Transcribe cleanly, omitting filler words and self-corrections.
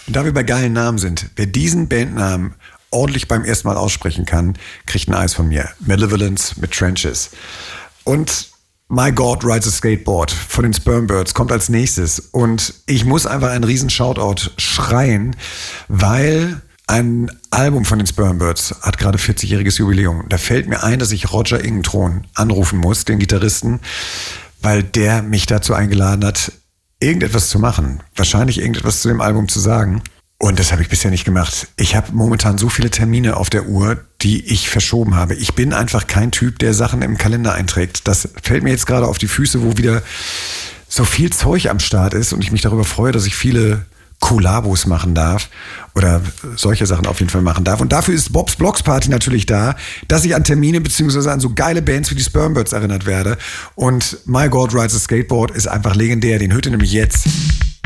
Und da wir bei geilen Namen sind, wer diesen Bandnamen ordentlich beim ersten Mal aussprechen kann, kriegt ein Eis von mir. Malevolence mit Trenches. Und My God Rides a Skateboard von den Spermbirds kommt als nächstes. Und ich muss einfach einen riesen Shoutout schreien, weil ein Album von den Spermbirds hat gerade 40-jähriges Jubiläum. Da fällt mir ein, dass ich Roger Ingentron anrufen muss, den Gitarristen, weil der mich dazu eingeladen hat, irgendetwas zu machen. Wahrscheinlich irgendetwas zu dem Album zu sagen. Und das habe ich bisher nicht gemacht. Ich habe momentan so viele Termine auf der Uhr, die ich verschoben habe. Ich bin einfach kein Typ, der Sachen im Kalender einträgt. Das fällt mir jetzt gerade auf die Füße, wo wieder so viel Zeug am Start ist und ich mich darüber freue, dass ich viele Kollabos machen darf oder solche Sachen auf jeden Fall machen darf. Und dafür ist Bob's Blocks Party natürlich da, dass ich an Termine bzw. an so geile Bands wie die Spermbirds erinnert werde. Und My God Rides a Skateboard ist einfach legendär. Den hört ihr nämlich jetzt.